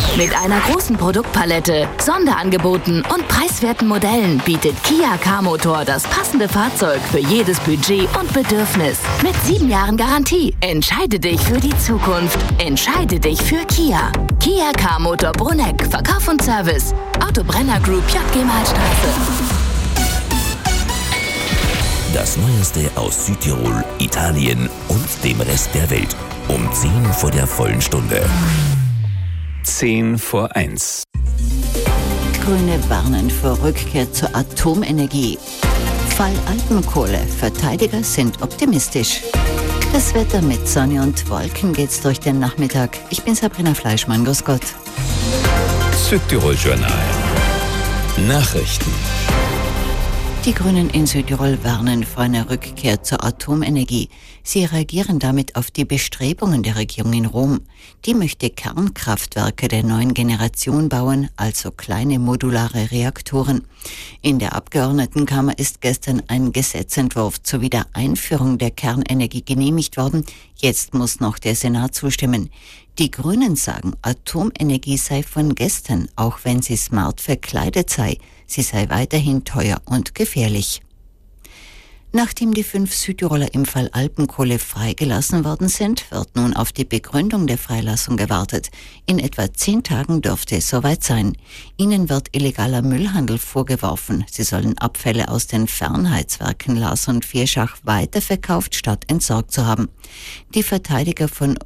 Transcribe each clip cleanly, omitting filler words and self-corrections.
Mit einer großen Produktpalette, Sonderangeboten und preiswerten Modellen bietet Kia K-Motor das passende Fahrzeug für jedes Budget und Bedürfnis. Mit 7 Jahren Garantie. Entscheide dich für die Zukunft. Entscheide dich für Kia. Kia K-Motor Bruneck. Verkauf und Service. Auto Brenner Group, JG Malstraße. Das Neueste aus Südtirol, Italien und dem Rest der Welt. Um 10 vor der vollen Stunde. 10 vor 1. Grüne warnen vor Rückkehr zur Atomenergie. Fall Alpenkohle. Verteidiger sind optimistisch. Das Wetter mit Sonne und Wolken geht's durch den Nachmittag. Ich bin Sabrina Fleischmann. Grüß Gott. Südtirol Journal. Nachrichten. Die Grünen in Südtirol warnen vor einer Rückkehr zur Atomenergie. Sie reagieren damit auf die Bestrebungen der Regierung in Rom. Die möchte Kernkraftwerke der neuen Generation bauen, also kleine modulare Reaktoren. In der Abgeordnetenkammer ist gestern ein Gesetzentwurf zur Wiedereinführung der Kernenergie genehmigt worden. Jetzt muss noch der Senat zustimmen. Die Grünen sagen, Atomenergie sei von gestern, auch wenn sie smart verkleidet sei. Sie sei weiterhin teuer und gefährlich. Nachdem die 5 Südtiroler im Fall Alpenkohle freigelassen worden sind, wird nun auf die Begründung der Freilassung gewartet. In etwa 10 Tagen dürfte es soweit sein. Ihnen wird illegaler Müllhandel vorgeworfen. Sie sollen Abfälle aus den Fernheizwerken Lars und Vierschach weiterverkauft, statt entsorgt zu haben. Der Verteidiger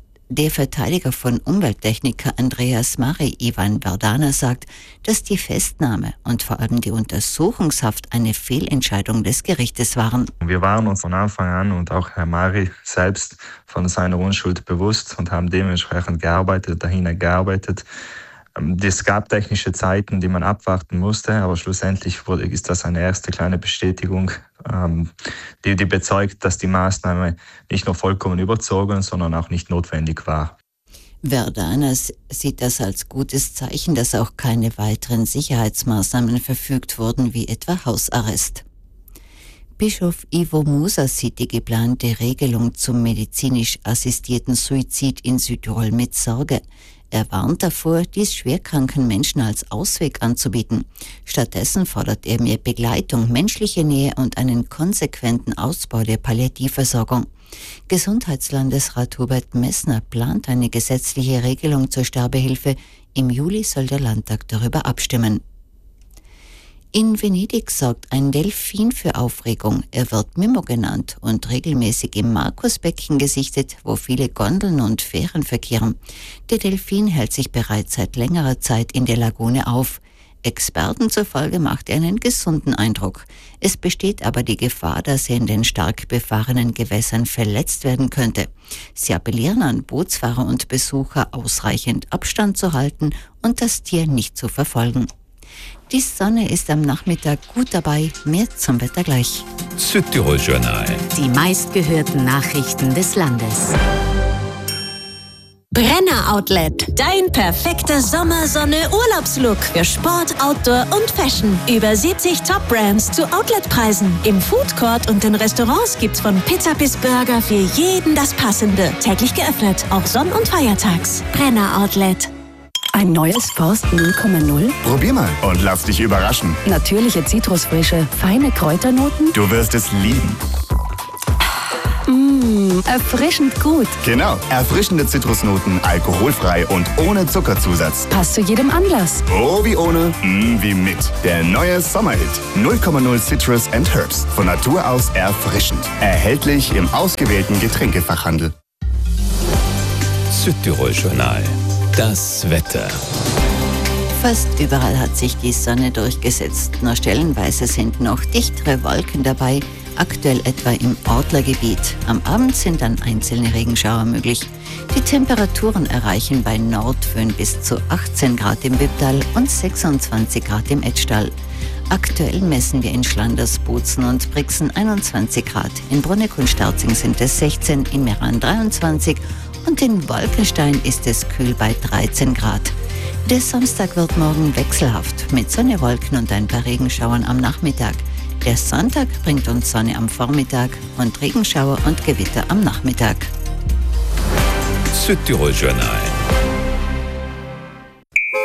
von Umwelttechniker Andreas Mari, Ivan Verdana, sagt, dass die Festnahme und vor allem die Untersuchungshaft eine Fehlentscheidung des Gerichtes waren. Wir waren uns von Anfang an und auch Herr Mari selbst von seiner Unschuld bewusst und haben dementsprechend dahin gearbeitet. Es gab technische Zeiten, die man abwarten musste, aber schlussendlich ist das eine erste kleine Bestätigung, die bezeugt, dass die Maßnahme nicht nur vollkommen überzogen, sondern auch nicht notwendig war. Verdana sieht das als gutes Zeichen, dass auch keine weiteren Sicherheitsmaßnahmen verfügt wurden, wie etwa Hausarrest. Bischof Ivo Moser sieht die geplante Regelung zum medizinisch assistierten Suizid in Südtirol mit Sorge. Er warnt davor, dies schwerkranken Menschen als Ausweg anzubieten. Stattdessen fordert er mehr Begleitung, menschliche Nähe und einen konsequenten Ausbau der Palliativversorgung. Gesundheitslandesrat Hubert Messner plant eine gesetzliche Regelung zur Sterbehilfe. Im Juli soll der Landtag darüber abstimmen. In Venedig sorgt ein Delfin für Aufregung. Er wird Mimmo genannt und regelmäßig im Markusbecken gesichtet, wo viele Gondeln und Fähren verkehren. Der Delfin hält sich bereits seit längerer Zeit in der Lagune auf. Experten zufolge macht er einen gesunden Eindruck. Es besteht aber die Gefahr, dass er in den stark befahrenen Gewässern verletzt werden könnte. Sie appellieren an Bootsfahrer und Besucher, ausreichend Abstand zu halten und das Tier nicht zu verfolgen. Die Sonne ist am Nachmittag gut dabei. Mehr zum Wetter gleich. Südtirol Journal. Die meistgehörten Nachrichten des Landes. Brenner Outlet. Dein perfekter Sommersonne-Urlaubslook für Sport, Outdoor und Fashion. Über 70 Top-Brands zu Outletpreisen. Im Foodcourt und in Restaurants gibt's von Pizza bis Burger für jeden das Passende. Täglich geöffnet, auch Sonn- und Feiertags. Brenner Outlet. Ein neues Forst 0,0? Probier mal und lass dich überraschen. Natürliche Zitrusfrische, feine Kräuternoten? Du wirst es lieben. Erfrischend gut. Genau, erfrischende Zitrusnoten, alkoholfrei und ohne Zuckerzusatz. Passt zu jedem Anlass. Oh, wie ohne, wie mit. Der neue Sommerhit. 0,0 Citrus and Herbs. Von Natur aus erfrischend. Erhältlich im ausgewählten Getränkefachhandel. Südtirol Journal. Das Wetter. Fast überall hat sich die Sonne durchgesetzt. Nur stellenweise sind noch dichtere Wolken dabei, aktuell etwa im Ortlergebiet. Am Abend sind dann einzelne Regenschauer möglich. Die Temperaturen erreichen bei Nordföhn bis zu 18 Grad im Wipptal und 26 Grad im Etschtal. Aktuell messen wir in Schlanders, Bozen und Brixen 21 Grad. In Bruneck und Sterzing sind es 16, in Meran 23 und in Wolkenstein ist es kühl bei 13 Grad. Der Samstag wird morgen wechselhaft mit Sonne, Wolken und ein paar Regenschauern am Nachmittag. Der Sonntag bringt uns Sonne am Vormittag und Regenschauer und Gewitter am Nachmittag. Südtirol Journal.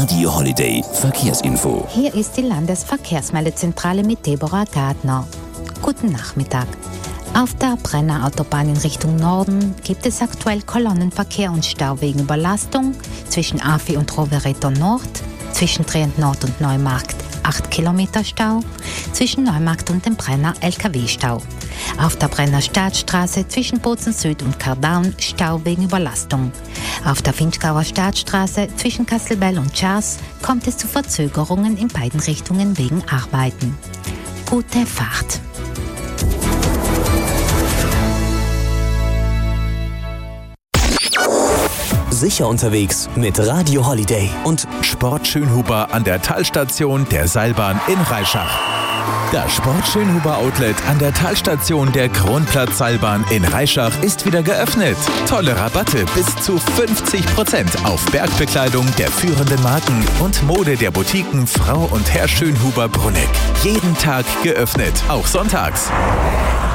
Radio Holiday Verkehrsinfo. Hier ist die Landesverkehrsmeldezentrale mit Deborah Gardner. Guten Nachmittag. Auf der Brenner Autobahn in Richtung Norden gibt es aktuell Kolonnenverkehr und Stau wegen Überlastung zwischen Afi und Rovereto Nord, zwischen Trient Nord und Neumarkt 8 Kilometer Stau, zwischen Neumarkt und dem Brenner LKW-Stau. Auf der Brenner Staatsstraße zwischen Bozen Süd und Kardaun Stau wegen Überlastung. Auf der Vinschgauer Staatsstraße zwischen Kastelbell und Schars kommt es zu Verzögerungen in beiden Richtungen wegen Arbeiten. Gute Fahrt! Sicher unterwegs mit Radio Holiday und Sport Schönhuber an der Talstation der Seilbahn in Reischach. Das Sport Schönhuber Outlet an der Talstation der Kronplatz-Seilbahn in Reischach ist wieder geöffnet. Tolle Rabatte bis zu 50% auf Bergbekleidung der führenden Marken und Mode der Boutiquen Frau und Herr Schönhuber Brunneck. Jeden Tag geöffnet, auch sonntags.